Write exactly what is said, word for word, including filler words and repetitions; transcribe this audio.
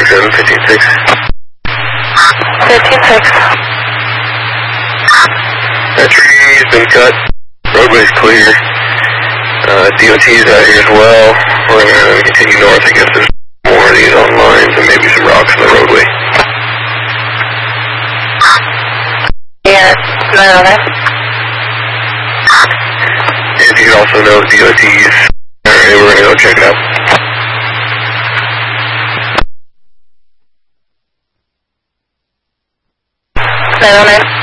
Traffic seven, fifteen six. fifteen six. That tree's been cut. Roadway's clear. Uh, D O T is out here as well. We're going to continue north. I guess there's more of these on lines and maybe some rocks in the roadway. Yeah, nine on it. If you also know D O T's, alright, we're going to go check it out. nine on it.